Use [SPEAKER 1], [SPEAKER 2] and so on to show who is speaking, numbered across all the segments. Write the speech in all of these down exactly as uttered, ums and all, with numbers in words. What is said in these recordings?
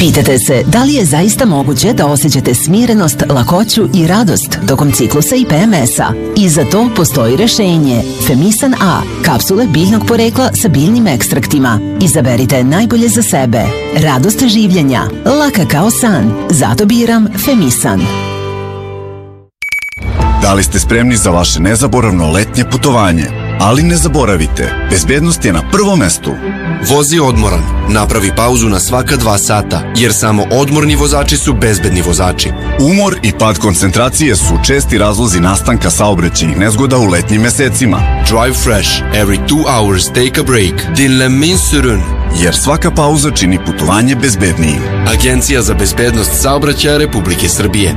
[SPEAKER 1] Pitate se da li je zaista moguće da osjećate smirenost, lakoću i radost tokom ciklusa i P M S-a? I za to postoji rešenje. Femisan A, kapsule biljnog porekla sa biljnim ekstraktima. Izaberite najbolje za sebe. Radost življenja, laka kao san. Zato biram Femisan.
[SPEAKER 2] Da li ste spremni za vaše nezaboravno letnje putovanje? Ali ne zaboravite, bezbednost je na prvom mestu.
[SPEAKER 3] Vozi odmoran, napravi pauzu na svaka dva sata, jer samo odmorni vozači su bezbedni vozači.
[SPEAKER 2] Umor i pad koncentracije su česti razlozi nastanka saobraćajnih nezgoda u letnjim mesecima.
[SPEAKER 3] Drive fresh, every two hours take a break. Dinlemin sürün.
[SPEAKER 2] Jer svaka pauza čini putovanje bezbednijim.
[SPEAKER 3] Agencija za bezbednost saobraćaja Republike Srbije.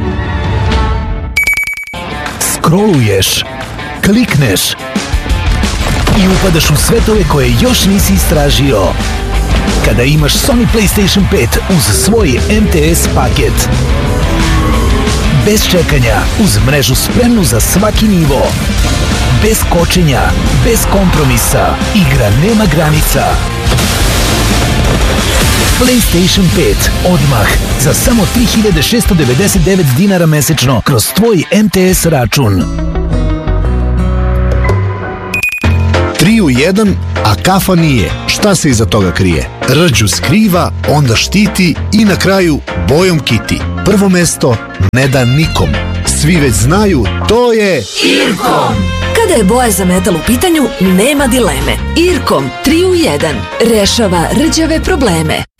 [SPEAKER 4] Scrolluješ, klikneš i upadaš u svetove koje još nisi istražio. Kada imaš Sony PlayStation pet uz svoj M T S paket. Bez čekanja, uz mrežu spremnu za svaki nivo. Bez kočenja, bez kompromisa, igra nema granica. PlayStation pet odmah za samo tri hiljade šesto devedeset devet dinara mesečno kroz tvoj M T S račun.
[SPEAKER 5] Tri u jedan, a kafa nije. Šta se iza toga krije? Rđu skriva, onda štiti i na kraju bojom kiti. Prvo mesto ne da nikom. Svi već znaju, to je
[SPEAKER 6] Irkom. Kada je boja za metal u pitanju, nema dileme. Irkom tri u jedan rešava rđave probleme.